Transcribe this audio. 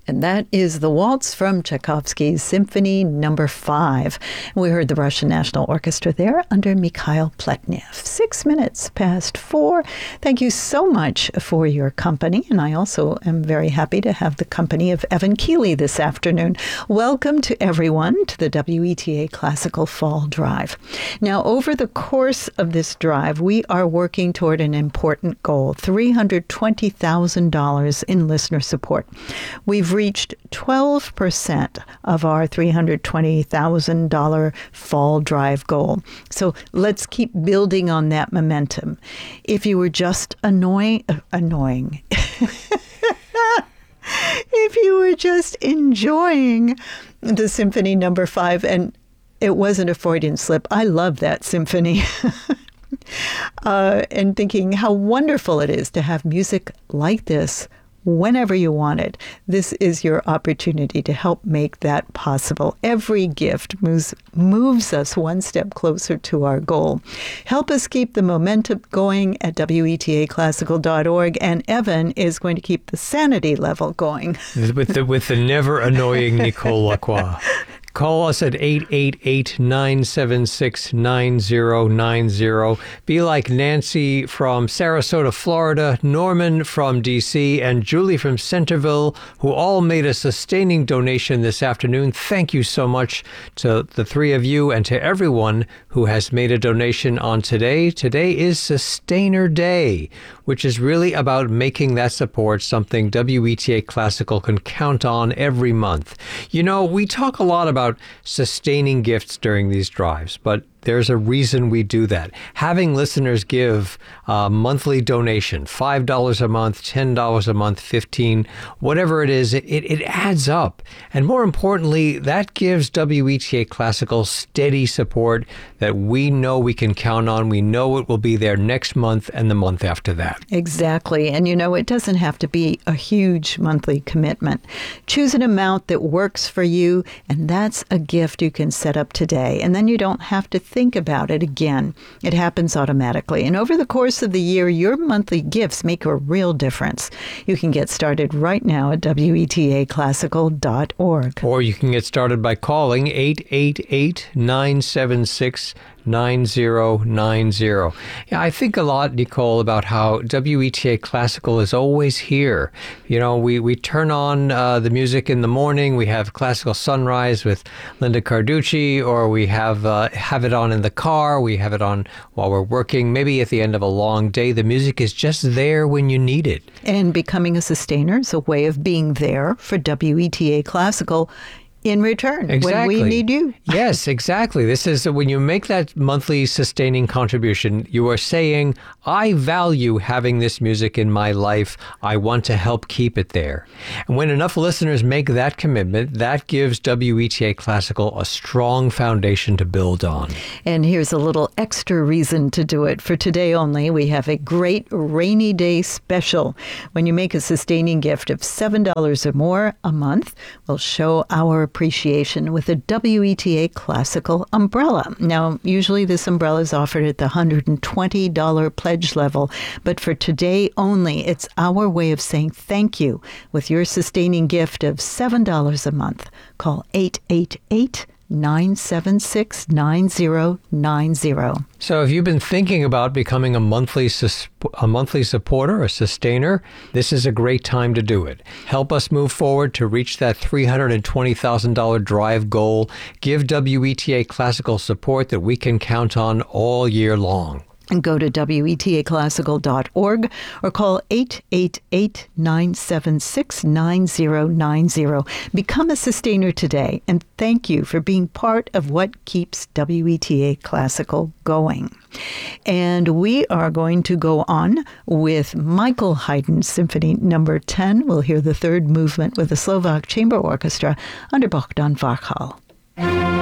And that is the waltz from Tchaikovsky's Symphony No. 5. We heard the Russian National Orchestra there under Mikhail Pletnev. 6 minutes past 4. Thank you so much for your company. And I also am very happy to have the company of Evan Keeley this afternoon. Welcome to everyone to the WETA Classical Fall Drive. Now, over the course of this drive, we are working toward an important goal, $320,000 in listener support. We've reached 12% of our $320,000 fall drive goal. So let's keep building on that momentum. If you were just annoying, if you were just enjoying the Symphony No. 5, and it wasn't a Freudian slip, I love that symphony. And thinking how wonderful it is to have music like this whenever you want it. This is your opportunity to help make that possible. Every gift moves us one step closer to our goal. Help us keep the momentum going at WETAclassical.org, and Evan is going to keep the sanity level going. with the never annoying Nicole Lacroix. Call us at 888-976-9090. Be like Nancy from Sarasota, Florida, Norman from D.C., and Julie from Centerville, who all made a sustaining donation this afternoon. Thank you so much to the three of you and to everyone who has made a donation on today. Today is Sustainer Day, which is really about making that support something WETA Classical can count on every month. You know, we talk a lot about sustaining gifts during these drives, but there's a reason we do that. Having listeners give a monthly donation, $5 a month, $10 a month, $15, whatever it is, it adds up. And more importantly, that gives WETA Classical steady support that we know we can count on. We know it will be there next month and the month after that. Exactly. And you know, it doesn't have to be a huge monthly commitment. Choose an amount that works for you, and that's a gift you can set up today. And then you don't have to think about it again. It happens automatically. And over the course of the year, your monthly gifts make a real difference. You can get started right now at WETAclassical.org. Or you can get started by calling 888-976-9090. Yeah, I think a lot, Nicole, about how WETA Classical is always here. You know, we turn on the music in the morning. We have Classical Sunrise with Linda Carducci, or we have it on in the car. We have it on while we're working. Maybe at the end of a long day, the music is just there when you need it. And becoming a sustainer is a way of being there for WETA Classical in return, exactly. When we need you. Yes, exactly. This is when you make that monthly sustaining contribution, you are saying, I value having this music in my life. I want to help keep it there. And when enough listeners make that commitment, that gives WETA Classical a strong foundation to build on. And here's a little extra reason to do it. For today only, we have a great rainy day special. When you make a sustaining gift of $7 or more a month, we'll show our appreciation with a WETA Classical umbrella. Now, usually this umbrella is offered at the $120 pledge level, but for today only, it's our way of saying thank you with your sustaining gift of $7 a month. Call 888-976-9090. So if you've been thinking about becoming a monthly supporter, a sustainer, this is a great time to do it. Help us move forward to reach that $320,000 drive goal. Give WETA Classical support that we can count on all year long. And go to WETAclassical.org or call 888-976-9090. Become a sustainer today, and thank you for being part of what keeps WETA Classical going. And we are going to go on with Michael Haydn's Symphony No. 10. We'll hear the third movement with the Slovak Chamber Orchestra under Bogdan Varchal.